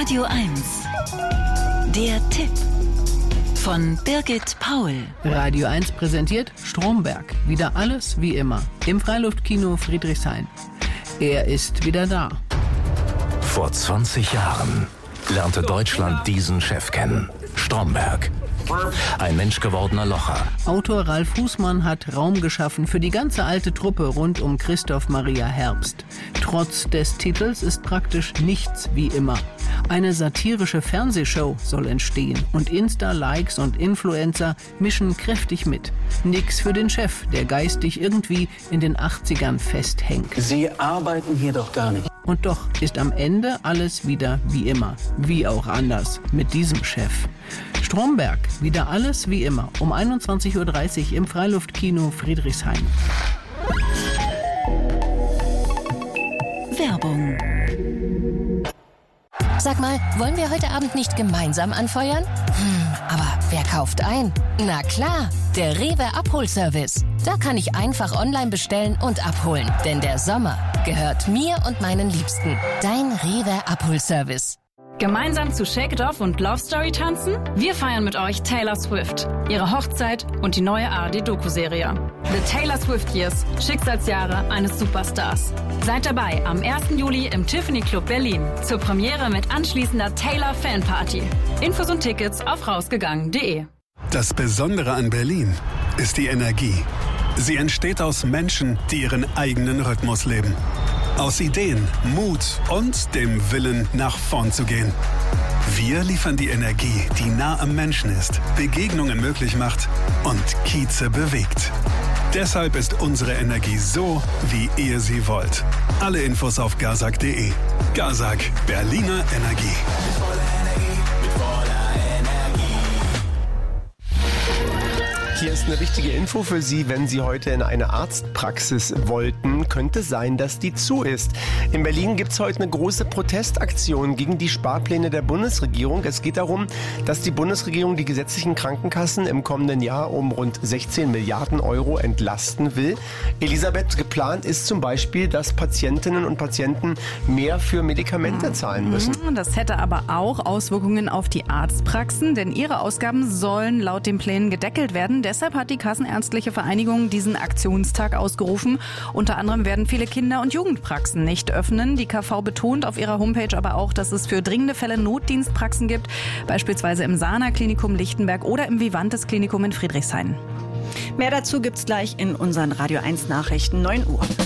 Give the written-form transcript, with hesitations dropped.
Radio 1. Der Tipp von Birgit Paul. Radio 1 präsentiert Stromberg. Wieder alles wie immer. Im Freiluftkino Friedrichshain. Er ist wieder da. Vor 20 Jahren lernte Deutschland diesen Chef kennen. Stromberg. Ein menschgewordener Locher. Autor Ralf Fußmann hat Raum geschaffen für die ganze alte Truppe rund um Christoph Maria Herbst. Trotz des Titels ist praktisch nichts wie immer. Eine satirische Fernsehshow soll entstehen und Insta-Likes und Influencer mischen kräftig mit. Nix für den Chef, der geistig irgendwie in den 80ern festhängt. Sie arbeiten hier doch gar nicht. Und doch ist am Ende alles wieder wie immer. Wie auch anders mit diesem Chef. Stromberg, wieder alles wie immer. Um 21.30 Uhr im Freiluftkino Friedrichshain. Werbung. Sag mal, wollen wir heute Abend nicht gemeinsam anfeuern? Aber wer kauft ein? Na klar, der Rewe Abholservice. Da kann ich einfach online bestellen und abholen. Denn der Sommer gehört mir und meinen Liebsten. Dein Rewe Abholservice. Gemeinsam zu Shake It Off und Love Story tanzen? Wir feiern mit euch Taylor Swift, ihre Hochzeit und die neue ARD-Doku-Serie. The Taylor Swift Years, Schicksalsjahre eines Superstars. Seid dabei am 1. Juli im Tiffany Club Berlin zur Premiere mit anschließender Taylor Fanparty. Infos und Tickets auf rausgegangen.de. Das Besondere an Berlin ist die Energie. Sie entsteht aus Menschen, die ihren eigenen Rhythmus leben. Aus Ideen, Mut und dem Willen, nach vorn zu gehen. Wir liefern die Energie, die nah am Menschen ist, Begegnungen möglich macht und Kieze bewegt. Deshalb ist unsere Energie so, wie ihr sie wollt. Alle Infos auf gazak.de. Gazak, Berliner Energie. Hier ist eine wichtige Info für Sie, wenn Sie heute in eine Arztpraxis wollten. Könnte sein, dass die zu ist. In Berlin gibt es heute eine große Protestaktion gegen die Sparpläne der Bundesregierung. Es geht darum, dass die Bundesregierung die gesetzlichen Krankenkassen im kommenden Jahr um rund 16 Milliarden Euro entlasten will. Elisabeth, geplant ist zum Beispiel, dass Patientinnen und Patienten mehr für Medikamente zahlen müssen. Das hätte aber auch Auswirkungen auf die Arztpraxen, denn ihre Ausgaben sollen laut den Plänen gedeckelt werden. Deshalb hat die Kassenärztliche Vereinigung diesen Aktionstag ausgerufen. Unter anderem werden viele Kinder- und Jugendpraxen nicht öffnen. Die KV betont auf ihrer Homepage aber auch, dass es für dringende Fälle Notdienstpraxen gibt, beispielsweise im Sana-Klinikum Lichtenberg oder im Vivantes Klinikum in Friedrichshain. Mehr dazu gibt's gleich in unseren Radio 1 Nachrichten 9 Uhr.